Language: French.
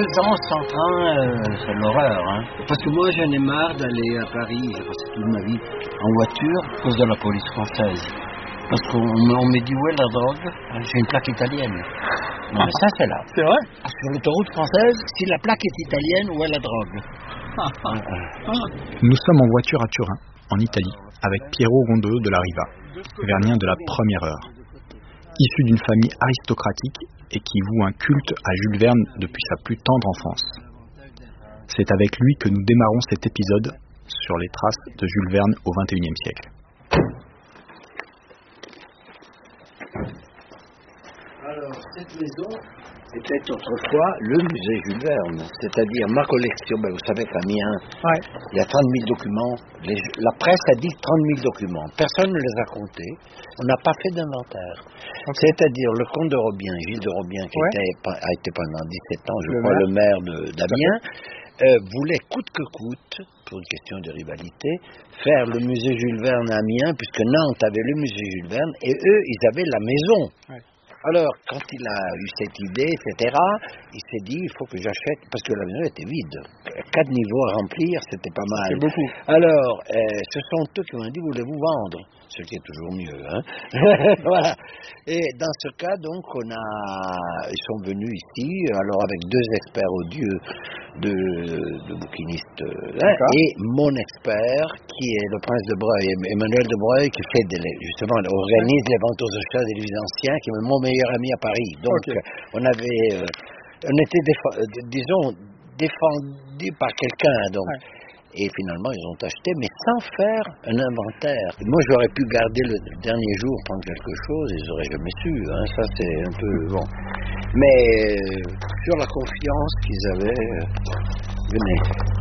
temps sans train, c'est l'horreur. Hein. Parce que moi, j'en ai marre d'aller à Paris. J'ai passé toute ma vie en voiture à cause de la police française. Parce qu'on me dit où est la drogue. J'ai une plaque italienne. Non, mais ça, c'est là. C'est vrai? Sur l'autoroute française, si la plaque est italienne, où est la drogue? Nous sommes en voiture à Turin, en Italie, avec Piero Rondeau de la Riva, Vernien de la première heure. Issu d'une famille aristocratique et qui voue un culte à Jules Verne depuis sa plus tendre enfance. C'est avec lui que nous démarrons cet épisode sur les traces de Jules Verne au XXIe siècle. Alors, cette maison était autrefois le musée Jules Verne, c'est-à-dire ma collection. Ben, vous savez qu'à Amiens, il y a 30 000 documents. La presse a dit 30 000 documents. Personne ne les a comptés. On n'a pas fait d'inventaire. Okay. C'est-à-dire le comte de Robien, Gilles de Robien, qui a été pendant 17 ans, je crois, le maire d'Amiens, voulait coûte que coûte, pour une question de rivalité, faire le musée Jules Verne à Amiens, puisque Nantes avait le musée Jules Verne, et eux, ils avaient la maison. Ouais. Alors, quand il a eu cette idée, etc., il s'est dit, il faut que j'achète, parce que la maison était vide. 4 niveaux à remplir, c'était pas mal. C'est beaucoup. Alors, ce sont eux qui m'ont dit, voulez-vous vendre? Ce qui est toujours mieux, hein. Voilà. Et dans ce cas, donc, ils sont venus ici, alors avec 2 experts odieux de bouquinistes, et mon expert, qui est le prince de Breuil, Emmanuel de Breuil, qui fait justement, organise les ventes aux achats des livres anciens, qui est mon meilleur ami à Paris. Donc, on était, disons, défendus par quelqu'un, donc. Et finalement, ils ont acheté, mais sans faire un inventaire. Moi, j'aurais pu garder le dernier jour, prendre quelque chose, ils n'auraient jamais su. Hein. Ça, c'est un peu bon. Mais sur la confiance qu'ils avaient, venez.